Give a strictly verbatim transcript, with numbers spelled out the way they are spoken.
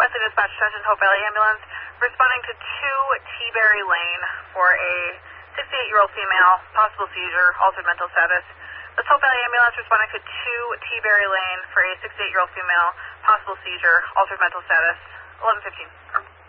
Wesley Dispatch, Session Hope Valley Ambulance, responding to two T-Berry Lane for a sixty-eight-year-old female, possible seizure, altered mental status. This Hope Valley Ambulance responding to two T-Berry Lane for a sixty-eight-year-old female, possible seizure, altered mental status, eleven fifteen.